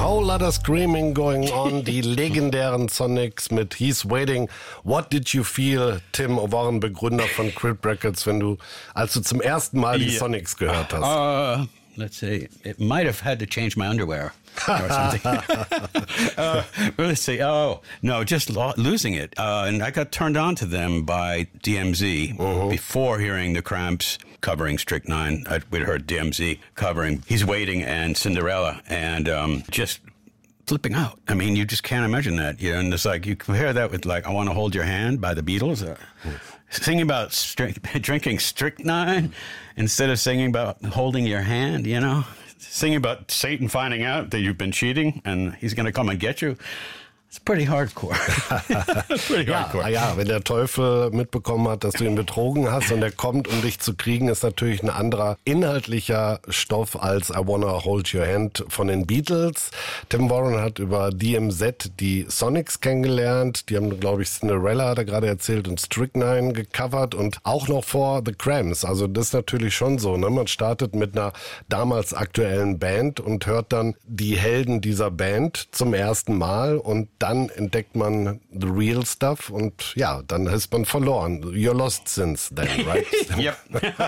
Whole lot of screaming going on. Die legendären Sonics mit He's Waiting. What did you feel, Tim Warren, Begründer von Crit Records, als du zum ersten Mal die Sonics gehört hast? Let's see. It might have had to change my underwear or something. Let's see. Oh, no, just losing it. And I got turned on to them by DMZ before hearing the Cramps covering Strychnine. We'd heard DMZ covering He's Waiting and Cinderella, and just flipping out. I mean, you just can't imagine that. You know, and it's like you compare that with like I Want to Hold Your Hand by the Beatles. Singing about drinking strychnine instead of singing about holding your hand, you know? Singing about Satan finding out that you've been cheating and he's going to come and get you. It's pretty hardcore. Hardcore. Ja, wenn der Teufel mitbekommen hat, dass du ihn betrogen hast und er kommt, um dich zu kriegen, ist natürlich ein anderer inhaltlicher Stoff als I Wanna Hold Your Hand von den Beatles. Tim Warren hat über DMZ die Sonics kennengelernt. Die haben, glaube ich, Cinderella, hat er gerade erzählt, und Strychnine gecovert und auch noch vor The Cramps. Also das ist natürlich schon so, ne? Man startet mit einer damals aktuellen Band und hört dann die Helden dieser Band zum ersten Mal und dann entdeckt man the real stuff und ja, dann ist man verloren. You're lost since then, right? Yep.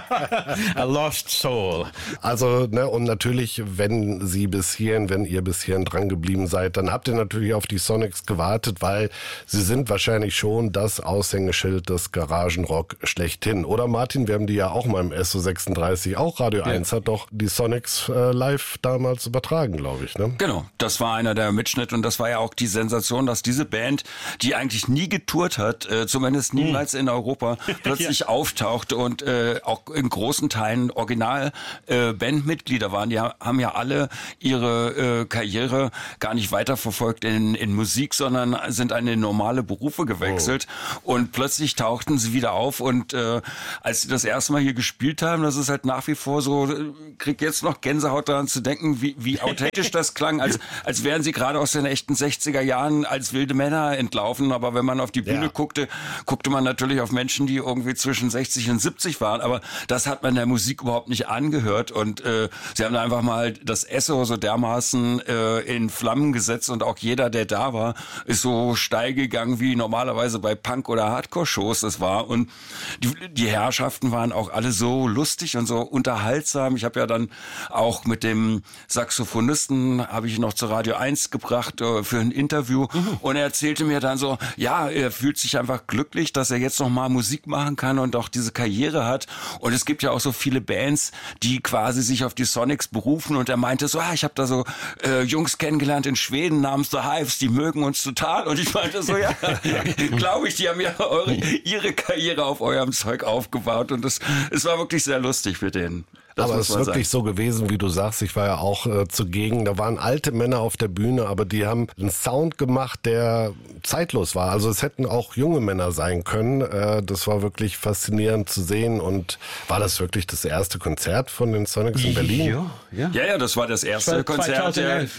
A lost soul. Also, ne, und natürlich, wenn ihr bis hierhin dran geblieben seid, dann habt ihr natürlich auf die Sonics gewartet, weil sie sind wahrscheinlich schon das Aushängeschild des Garagenrock schlechthin. Oder Martin, wir haben die ja auch mal im SO36, auch Radio 1 hat doch die Sonics live damals übertragen, glaube ich, ne? Genau, das war einer der Mitschnitte und das war ja auch die Sensation, dass diese Band, die eigentlich nie getourt hat, zumindest niemals in Europa, plötzlich auftaucht und auch in großen Teilen original Bandmitglieder waren. Die haben ja alle ihre Karriere gar nicht weiterverfolgt in Musik, sondern sind an normale Berufe gewechselt und plötzlich tauchten sie wieder auf und als sie das erste Mal hier gespielt haben, das ist halt nach wie vor so, krieg jetzt noch Gänsehaut daran zu denken, wie authentisch das klang, als wären sie gerade aus den echten 60er Jahren als wilde Männer entlaufen, aber wenn man auf die Bühne guckte man natürlich auf Menschen, die irgendwie zwischen 60 und 70 waren, aber das hat man der Musik überhaupt nicht angehört und sie haben einfach mal das Esso so dermaßen in Flammen gesetzt und auch jeder, der da war, ist so steil gegangen, wie normalerweise bei Punk- oder Hardcore-Shows das war und die Herrschaften waren auch alle so lustig und so unterhaltsam. Ich habe ja dann auch mit dem Saxophonisten, habe ich noch zu Radio 1 gebracht für ein Interview und er erzählte mir dann so, ja, er fühlt sich einfach glücklich, dass er jetzt noch mal Musik machen kann und auch diese Karriere hat und es gibt ja auch so viele Bands, die quasi sich auf die Sonics berufen und er meinte so, ich habe da so Jungs kennengelernt in Schweden namens The Hives, die mögen uns total und ich meinte so, ja, glaube ich, die haben ja ihre Karriere auf eurem Zeug aufgebaut und es war wirklich sehr lustig mit denen. Aber es ist wirklich so gewesen, wie du sagst. Ich war ja auch zugegen. Da waren alte Männer auf der Bühne, aber die haben einen Sound gemacht, der zeitlos war. Also es hätten auch junge Männer sein können. Das war wirklich faszinierend zu sehen. Und war das wirklich das erste Konzert von den Sonics in Berlin? Ja, das war das erste Konzert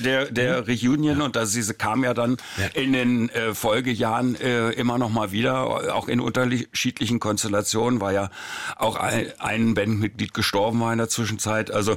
der Reunion. Und sie kam ja dann in den Folgejahren immer noch mal wieder, auch in unterschiedlichen Konstellationen. War ja auch ein Bandmitglied gestorben war in der Zwischenzeit. Also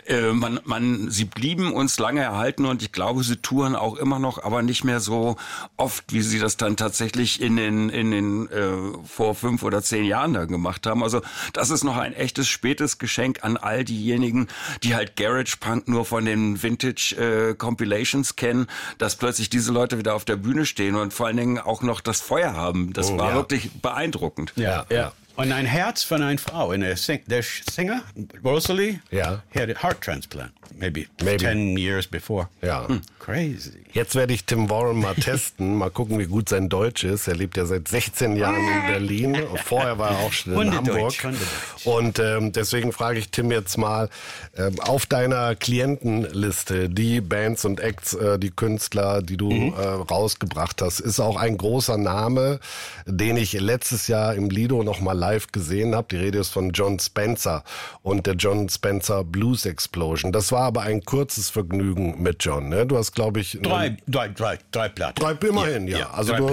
sie blieben uns lange erhalten und ich glaube, sie touren auch immer noch, aber nicht mehr so oft, wie sie das dann tatsächlich in den vor 5 oder 10 Jahren dann gemacht haben. Also das ist noch ein echtes spätes Geschenk an all diejenigen, die halt Garage Punk nur von den Vintage Compilations kennen, dass plötzlich diese Leute wieder auf der Bühne stehen und vor allen Dingen auch noch das Feuer haben. Das war wirklich beeindruckend. Ja. Und ein Herz von einer Frau. Der Singer, Rosalie, had a heart transplant. Maybe 10 years before. Ja. Crazy. Jetzt werde ich Tim Warren mal testen, mal gucken, wie gut sein Deutsch ist. Er lebt ja seit 16 Jahren in Berlin. Vorher war er auch schon in Hamburg. Und deswegen frage ich Tim jetzt mal, auf deiner Klientenliste, die Bands und Acts, die Künstler, die du rausgebracht hast, ist auch ein großer Name, den ich letztes Jahr im Lido noch mal live gesehen habe. Die Rede ist von Jon Spencer und der Jon Spencer Blues Explosion. Das war aber ein kurzes Vergnügen mit John. Ne? Du hast, glaube ich... Drei Platten. Immerhin, ja. Also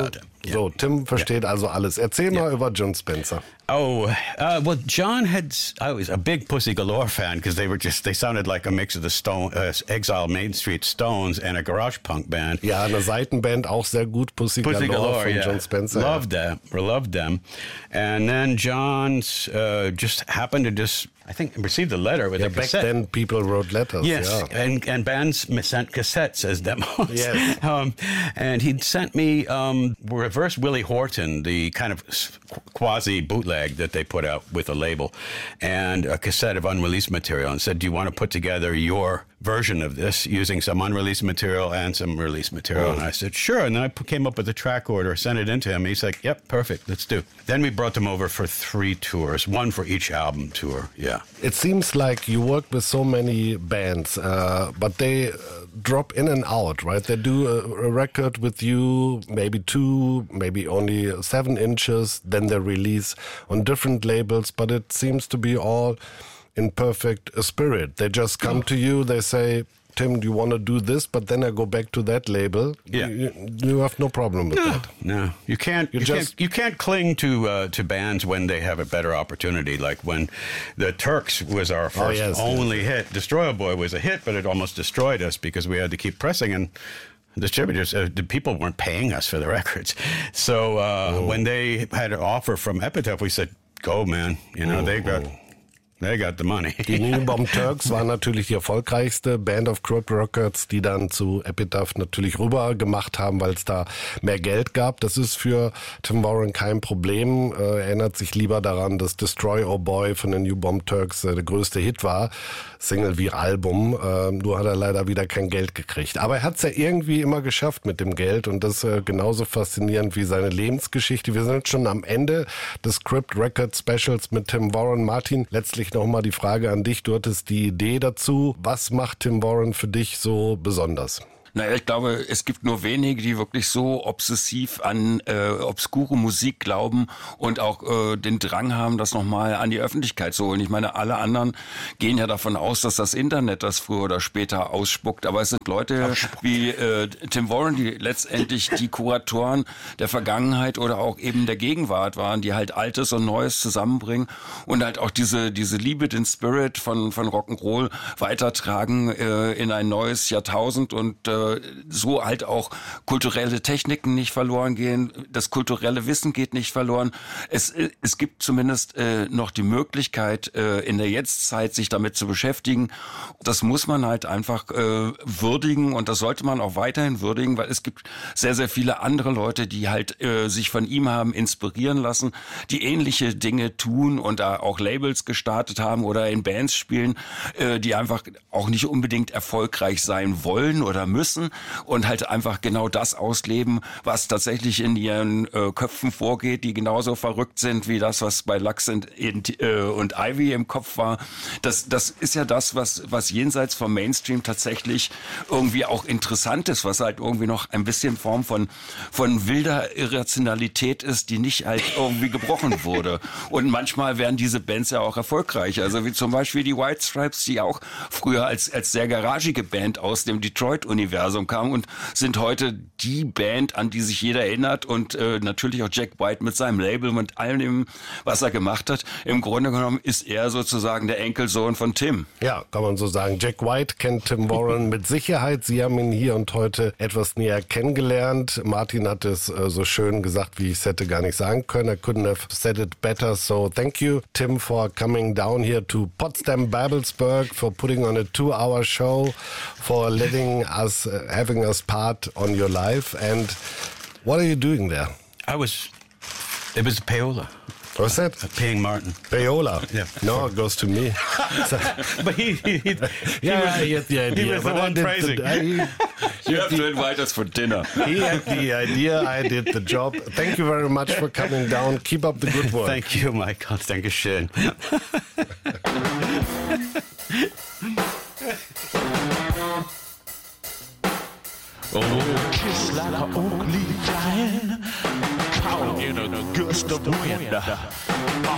So, Tim versteht also alles. Erzähl mal über Jon Spencer. Oh, well, John I was a big Pussy Galore fan because they sounded like a mix of the Exile Main Street Stones and a garage punk band. Ja, eine Seitenband, auch sehr gut, Pussy Galore von Jon Spencer. Loved them. And then John just happened to I think received a letter with a cassette. Back then people wrote letters. Yes, yeah. and bands sent cassettes as demos. Yes. And he'd sent me Reverse Willie Horton, the kind of quasi bootleg that they put out with a label, and a cassette of unreleased material, and said, do you want to put together your version of this using some unreleased material and some released material? And I said, sure. And then I came up with a track order, sent it into him. He's like, yep, perfect, let's do. Then we brought them over for 3 tours, one for each album tour. Yeah. It seems like you work with so many bands, but they drop in and out, right? They do a record with you, maybe 2, maybe only 7 inches, then they release on different labels, but it seems to be all in perfect spirit. They just come to you, they say, Tim, do you want to do this? But then I go back to that label. Yeah. You have no problem with that. No, you can't. You can't cling to bands when they have a better opportunity. Like when the Turks was our first only hit. Destroyer Boy was a hit, but it almost destroyed us because we had to keep pressing and distributors, the people weren't paying us for the records. So when they had an offer from Epitaph, we said, "Go, man! You know They got the money." Die New Bomb Turks waren natürlich die erfolgreichste Band of Crypt Records, die dann zu Epitaph natürlich rüber gemacht haben, weil es da mehr Geld gab. Das ist für Tim Warren kein Problem. Erinnert sich lieber daran, dass Destroy Oh Boy von den New Bomb Turks der größte Hit war. Single wie Album. Nur hat er leider wieder kein Geld gekriegt. Aber er hat es ja irgendwie immer geschafft mit dem Geld und das ist genauso faszinierend wie seine Lebensgeschichte. Wir sind schon am Ende des Crypt Record Specials mit Tim Warren. Martin, letztlich nochmal die Frage an dich. Du hattest die Idee dazu. Was macht Tim Warren für dich so besonders? Naja, ich glaube, es gibt nur wenige, die wirklich so obsessiv an obskure Musik glauben und auch den Drang haben, das nochmal an die Öffentlichkeit zu holen. Ich meine, alle anderen gehen ja davon aus, dass das Internet das früher oder später ausspuckt. Aber es sind Leute wie Tim Warren, die letztendlich die Kuratoren der Vergangenheit oder auch eben der Gegenwart waren, die halt Altes und Neues zusammenbringen und halt auch diese Liebe, den Spirit von Rock'n'Roll weitertragen in ein neues Jahrtausend und so halt auch kulturelle Techniken nicht verloren gehen, das kulturelle Wissen geht nicht verloren. Es gibt zumindest noch die Möglichkeit, in der Jetztzeit sich damit zu beschäftigen. Das muss man halt einfach würdigen und das sollte man auch weiterhin würdigen, weil es gibt sehr, sehr viele andere Leute, die halt sich von ihm haben inspirieren lassen, die ähnliche Dinge tun und da auch Labels gestartet haben oder in Bands spielen, die einfach auch nicht unbedingt erfolgreich sein wollen oder müssen und halt einfach genau das ausleben, was tatsächlich in ihren Köpfen vorgeht, die genauso verrückt sind wie das, was bei Lux und Ivy im Kopf war. Das ist ja das, was jenseits vom Mainstream tatsächlich irgendwie auch interessant ist, was halt irgendwie noch ein bisschen Form von wilder Irrationalität ist, die nicht halt irgendwie gebrochen wurde. Und manchmal werden diese Bands ja auch erfolgreich. Also wie zum Beispiel die White Stripes, die auch früher als sehr garagige Band aus dem Detroit-Universum kamen und sind heute die Band, an die sich jeder erinnert und natürlich auch Jack White mit seinem Label und allem, was er gemacht hat. Im Grunde genommen ist er sozusagen der Enkelsohn von Tim. Ja, kann man so sagen. Jack White kennt Tim Warren mit Sicherheit. Sie haben ihn hier und heute etwas näher kennengelernt. Martin hat es so schön gesagt, wie ich es hätte gar nicht sagen können. I couldn't have said it better. So thank you, Tim, for coming down here to Potsdam, Babelsberg, for putting on a 2-hour show, for letting us having us part on your life. And what are you doing there? It was payola. What's that? Paying Martin. Payola. Yeah. No, it goes to me. But he I get the idea. He was the one praising. You have to invite us for dinner. He had the idea, I did the job. Thank you very much for coming down. Keep up the good work. Thank you, Michael. Dankeschön. Oh, kiss like an oak leaf flying, caught in a gust of wind.